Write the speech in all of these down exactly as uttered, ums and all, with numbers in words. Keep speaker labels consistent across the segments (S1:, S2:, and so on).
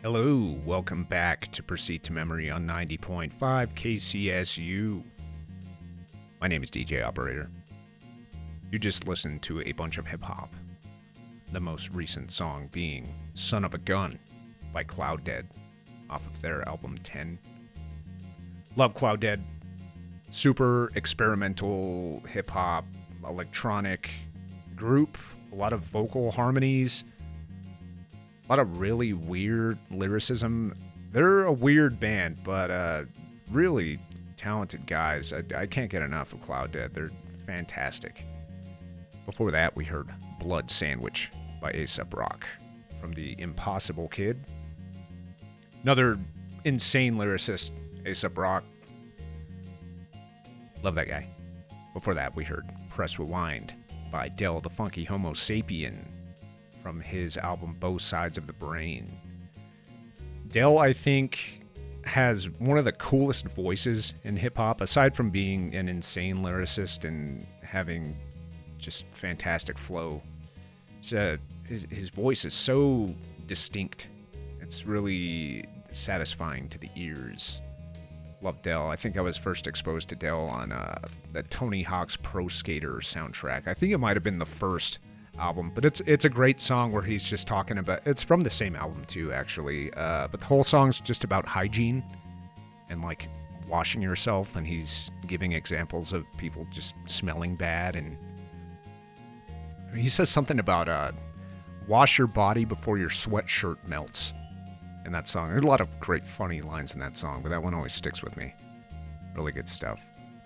S1: Hello, welcome back to Proceed to Memory on ninety point five K C S U. My name is D J Operator. You just listened to a bunch of hip-hop. The most recent song being Son of a Gun by Cloud Dead off of their album ten. Love Cloud Dead. Super experimental hip-hop, electronic group. A lot of vocal harmonies. A lot of really weird lyricism. They're a weird band, but uh, really talented guys. I, I can't get enough of Cloud Dead. They're fantastic. Before that, we heard Blood Sandwich by A$AP Rock from the Impossible Kid. Another insane lyricist, A$AP Rock. Love that guy. Before that, we heard Press Rewind by Del the Funky Homo Sapien from his album Both Sides of the Brain. Del, I think, has one of the coolest voices in hip-hop, aside from being an insane lyricist and having just fantastic flow. Uh, his, his voice is so distinct. It's really satisfying to the ears. Love Del. I think I was first exposed to Del on uh, the Tony Hawk's Pro Skater soundtrack. I think it might have been the first album, but it's it's a great song where he's just talking about, it's from the same album too, actually, uh, but the whole song's just about hygiene and like washing yourself, and he's giving examples of people just smelling bad, and he says something about uh, wash your body before your sweatshirt melts in that song. There's a lot of great funny lines in that song, but that one always sticks with me. Really good stuff.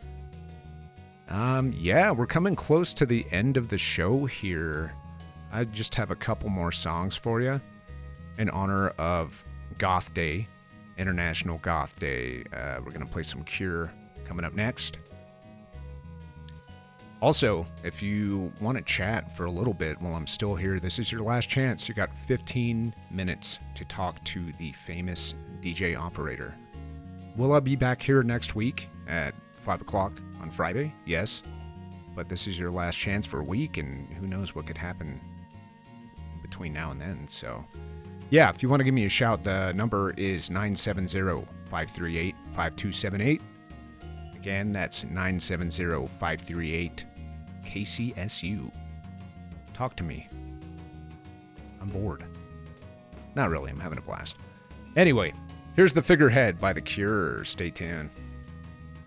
S1: Um, yeah, we're coming close to the end of the show here. I just have a couple more songs for you in honor of Goth Day, International Goth Day. Uh, we're going to play some Cure coming up next. Also, if you want to chat for a little bit while I'm still here, this is your last chance. You got fifteen minutes to talk to the famous D J Operator. Will I be back here next week at five o'clock on Friday? Yes. But this is your last chance for a week, and who knows what could happen between now and then. So, yeah, if you want to give me a shout, the number is nine seven zero, five three eight, five two seven eight. Again, that's nine seven zero, five three eight, K C S U. Talk to me. I'm bored. Not really, I'm having a blast. Anyway, here's The Figurehead by The Cure. Stay tuned.